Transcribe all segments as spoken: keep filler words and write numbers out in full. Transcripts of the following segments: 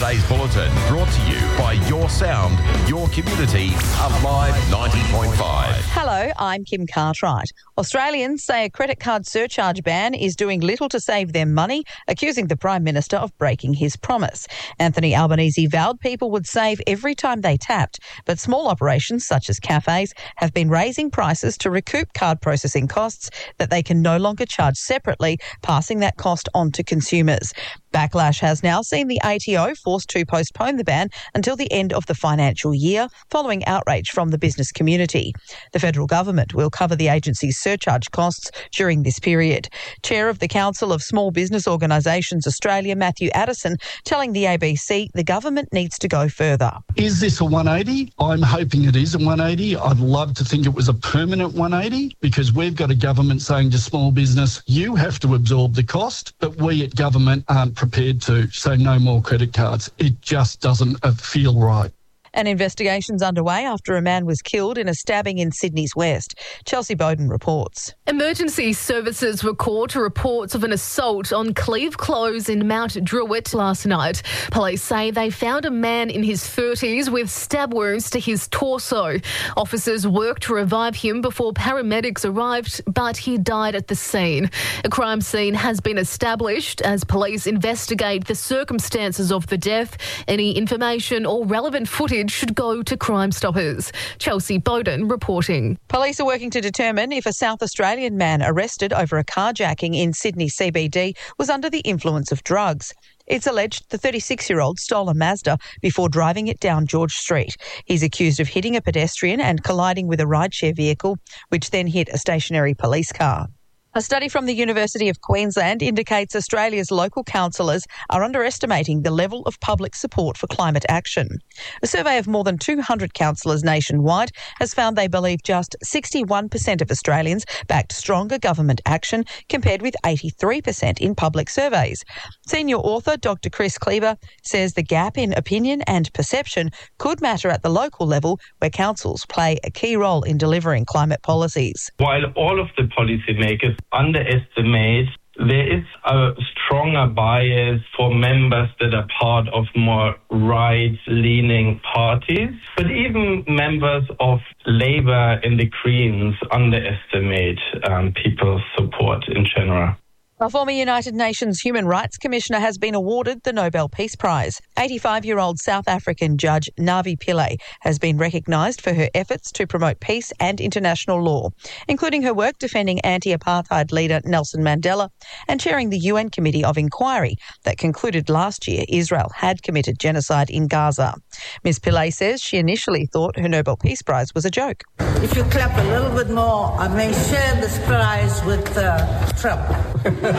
today's bulletin, brought to you by Your Sound, Your Community, Alive ninety point five. Hello, I'm Kim Cartwright. Australians say a credit card surcharge ban is doing little to save them money, accusing the Prime Minister of breaking his promise. Anthony Albanese vowed people would save every time they tapped, but small operations such as cafes have been raising prices to recoup card processing costs that they can no longer charge separately, passing that cost on to consumers. Backlash has now seen the A T O forced to postpone the ban until the end of the financial year, following outrage from the business community. The federal government will cover the agency's surcharge costs during this period. Chair of the Council of Small Business Organisations Australia, Matthew Addison, telling the A B C the government needs to go further. Is this a one eighty? I'm hoping it is a one eighty. I'd love to think it was a permanent one eighty, because we've got a government saying to small business, you have to absorb the cost, but we at government aren't prepared to, so no more credit cards. It just doesn't feel right. An investigation's underway after a man was killed in a stabbing in Sydney's West. Chelsea Bowden reports. Emergency services were called to reports of an assault on Cleve Close in Mount Druitt last night. Police say they found a man in his thirties with stab wounds to his torso. Officers worked to revive him before paramedics arrived, but he died at the scene. A crime scene has been established as police investigate the circumstances of the death. Any information or relevant footage should go to Crime Stoppers. Chelsea Bowden reporting. Police are working to determine if a South Australian man arrested over a carjacking in Sydney C B D was under the influence of drugs. It's alleged the thirty-six-year-old stole a Mazda before driving it down George Street. He's accused of hitting a pedestrian and colliding with a rideshare vehicle, which then hit a stationary police car. A study from the University of Queensland indicates Australia's local councillors are underestimating the level of public support for climate action. A survey of more than two hundred councillors nationwide has found they believe just sixty-one percent of Australians backed stronger government action, compared with eighty-three percent in public surveys. Senior author Doctor Chris Cleaver says the gap in opinion and perception could matter at the local level, where councils play a key role in delivering climate policies. While all of the policymakers underestimate, there is a stronger bias for members that are part of more right-leaning parties. But even members of Labour and the Greens underestimate um, people's support in general. A former United Nations Human Rights Commissioner has been awarded the Nobel Peace Prize. eighty-five-year-old South African judge Navi Pillay has been recognised for her efforts to promote peace and international law, including her work defending anti-apartheid leader Nelson Mandela and chairing the U N Committee of Inquiry that concluded last year Israel had committed genocide in Gaza. Miz Pillay says she initially thought her Nobel Peace Prize was a joke. If you clap a little bit more, I may share this prize with uh, Trump. So,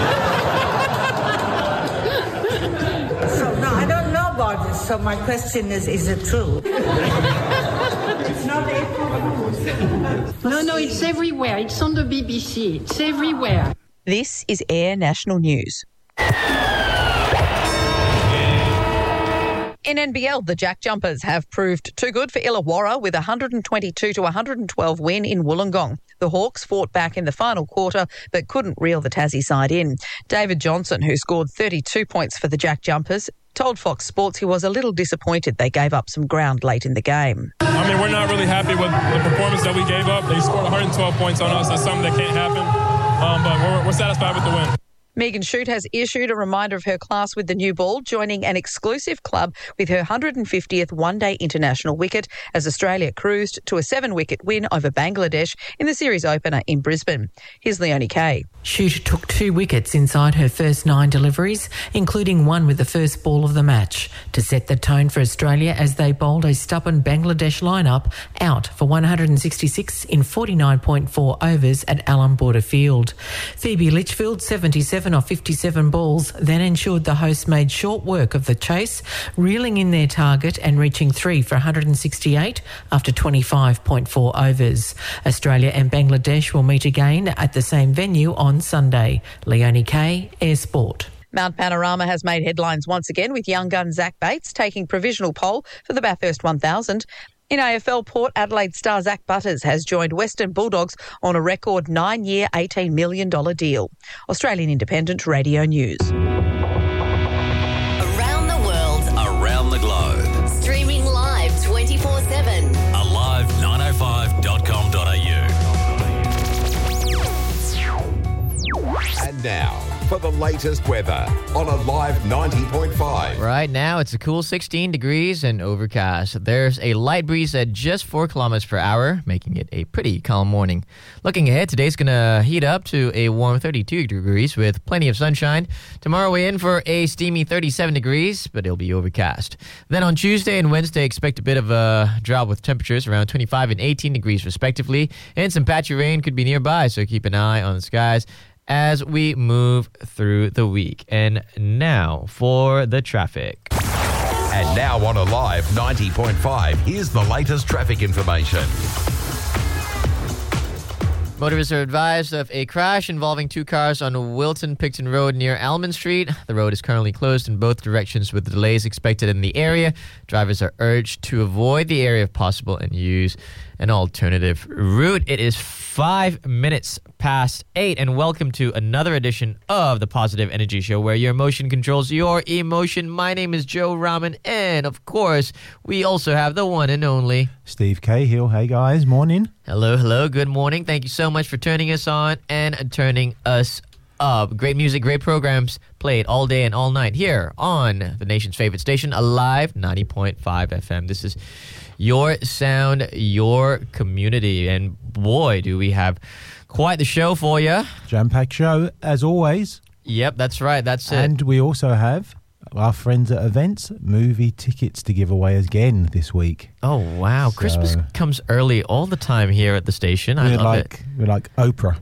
no, I don't know about this, so my question is, is it true? It's not April Fool's. No, no, it's everywhere. It's on the B B C. It's everywhere. This is Air National News. In N B L, the Jack Jumpers have proved too good for Illawarra with a one hundred twenty-two to one hundred twelve win in Wollongong. The Hawks fought back in the final quarter but couldn't reel the Tassie side in. David Johnson, who scored thirty-two points for the Jack Jumpers, told Fox Sports he was a little disappointed they gave up some ground late in the game. I mean, we're not really happy with the performance that we gave up. They scored one hundred twelve points on us. That's something that can't happen, um, but we're, we're satisfied with the win. Megan Shute has issued a reminder of her class with the new ball, joining an exclusive club with her one hundred fiftieth one-day international wicket as Australia cruised to a seven-wicket win over Bangladesh in the series opener in Brisbane. Here's Leonie Kay. Shute took two wickets inside her first nine deliveries, including one with the first ball of the match, to set the tone for Australia as they bowled a stubborn Bangladesh lineup out for one hundred sixty-six in forty-nine point four overs at Allan Border Field. Phoebe Litchfield, seventy-seven off fifty-seven balls, then ensured the hosts made short work of the chase, reeling in their target and reaching three for one hundred sixty-eight after twenty-five point four overs. Australia and Bangladesh will meet again at the same venue on Sunday. Leonie Kay, Air Sport. Mount Panorama has made headlines once again, with young gun Zach Bates taking provisional pole for the Bathurst one thousand. In A F L, Port Adelaide star Zach Butters has joined Western Bulldogs on a record nine-year, eighteen million dollars deal. Australian Independent Radio News. Around the world, Low. Streaming live twenty-four seven. alive nine oh five dot com dot a u. And now, for the latest weather on Alive ninety point five. Right now, it's a cool sixteen degrees and overcast. There's a light breeze at just four kilometers per hour, making it a pretty calm morning. Looking ahead, today's going to heat up to a warm thirty-two degrees with plenty of sunshine. Tomorrow, we're in for a steamy thirty-seven degrees, but it'll be overcast. Then on Tuesday and Wednesday, expect a bit of a drop with temperatures around twenty-five and eighteen degrees respectively. And some patchy rain could be nearby, so keep an eye on the skies as we move through the week. And now for the traffic. And now on Alive ninety point five, here's the latest traffic information. Motorists are advised of a crash involving two cars on Wilton Picton Road near Almond Street. The road is currently closed in both directions with delays expected in the area. Drivers are urged to avoid the area if possible and use an alternative route. It is five minutes past eight, and welcome to another edition of the Positive Energy Show, where your emotion controls your emotion. My name is Joe Rahman, and of course, we also have the one and only Steve Cahill. Hey guys, morning. Hello, hello, good morning. Thank you so much for turning us on and turning us up. Great music, great programs played all day and all night here on the nation's favorite station, Alive ninety point five F M. This is your sound, your community, and boy, do we have quite the show for you. Jam-packed show, as always. Yep, that's right, that's it. And we also have our friends at Events movie tickets to give away again this week. Oh, wow. So Christmas comes early all the time here at the station. I we're love like, it. We're like Oprah.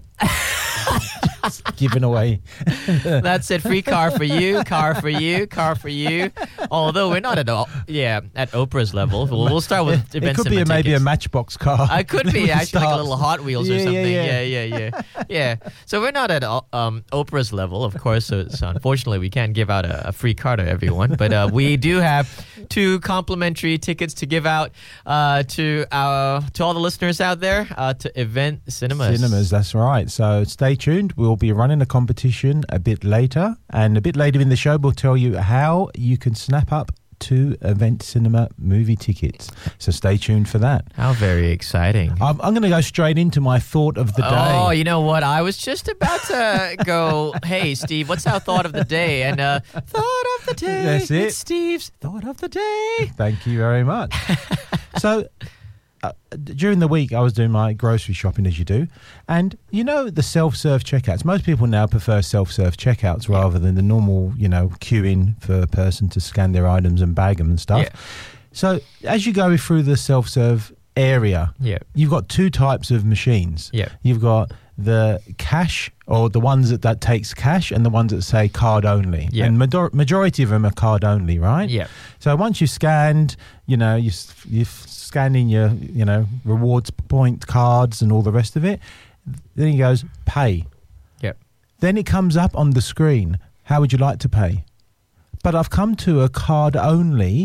Giving away. That's it. Free car for you, car for you, car for you. Although we're not at all, yeah, at Oprah's level. We'll, we'll start with events. It could be a, maybe a Matchbox car. I could be actually like a little Hot Wheels yeah, or something. Yeah, yeah, yeah, yeah, yeah. yeah. So we're not at um, Oprah's level, of course. So, so unfortunately, we can't give out a, a free car to everyone. But uh, we do have two complimentary tickets to give out uh, to our to all the listeners out there uh, to Event Cinemas. Cinemas, that's right. So stay tuned. We'll be running a competition a bit later, and a bit later in the show we'll tell you how you can snap up two Event Cinema movie tickets. So stay tuned for that. How very exciting. I'm, I'm going to go straight into my thought of the day. Oh, you know what? I was just about to go, hey, Steve, what's our thought of the day? And uh, thought of the day. That's it. It's Steve's thought of the day. Thank you very much. So Uh, during the week, I was doing my grocery shopping, as you do, and you know the self-serve checkouts. Most people now prefer self-serve checkouts yeah. rather than the normal, you know, queuing for a person to scan their items and bag them and stuff. Yeah. So as you go through the self-serve area, yeah. you've got two types of machines. Yeah. You've got the cash, or the ones that, that takes cash, and the ones that say card only. Yeah. And major- majority of them are card only, right? Yeah. So once you've scanned, you know, you, you've scanning your, you know, rewards point cards and all the rest of it, then he goes, pay. Yep. Then it comes up on the screen, how would you like to pay? But I've come to a card only.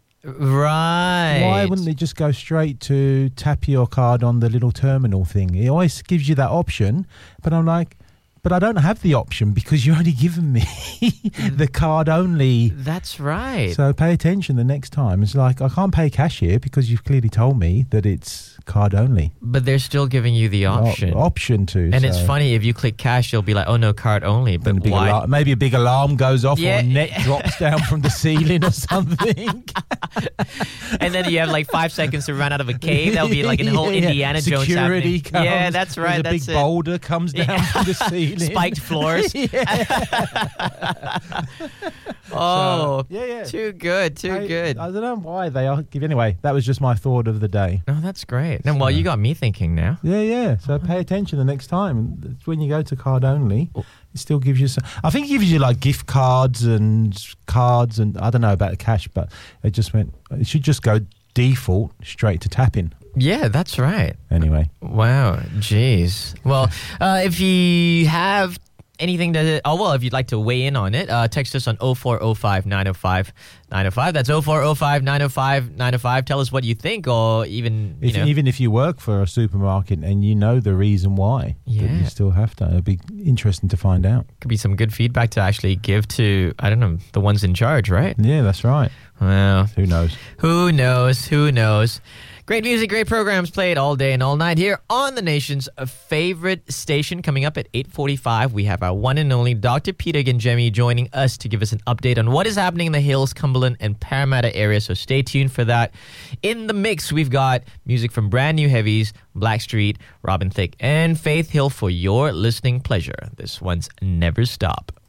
Right. Why wouldn't they just go straight to tap your card on the little terminal thing? It always gives you that option, but I'm like, but I don't have the option because you're only given me the card only. That's right. So pay attention the next time. It's like, I can't pay cash here because you've clearly told me that it's card only. But they're still giving you the option. O- option to. And so. it's funny, if you click cash, you'll be like, oh no, card only. But a big why? Alarm, maybe a big alarm goes off yeah. or a net drops down from the ceiling or something. And then you have like five seconds to run out of a cave. That'll be like a whole yeah, yeah. Indiana Jones Security happening. comes. Yeah, that's right. There's a that's big it. boulder comes down yeah. from the ceiling. Spiked floors. oh, so, yeah, yeah. Too good, too I, good. I don't know why they are. Anyway, that was just my thought of the day. Oh, that's great. No, well, you got me thinking now. Yeah, yeah. So pay attention the next time. When you go to card only, it still gives you some. I think it gives you like gift cards and cards, and I don't know about the cash, but it just went. It should just go default straight to tapping. Yeah, that's right. Anyway. Wow. Jeez. Well, uh, if you have anything to, oh, well, if you'd like to weigh in on it, uh, text us on oh four oh five, nine oh five, nine oh five. That's oh four oh five, nine oh five, nine oh five. Tell us what you think, or even, you if, know. Even if you work for a supermarket and you know the reason why, yeah. but you still have to. It'd be interesting to find out. Could be some good feedback to actually give to, I don't know, the ones in charge, right? Yeah, that's right. Well, who knows? Who knows? Who knows? Great music, great programs played all day and all night here on the nation's favorite station. Coming up at eight forty-five, we have our one and only Doctor Peter Ganjemi joining us to give us an update on what is happening in the Hills, Cumberland, and Parramatta area. So stay tuned for that. In the mix, we've got music from Brand New Heavies, Blackstreet, Robin Thicke, and Faith Hill for your listening pleasure. This one's Never Stop.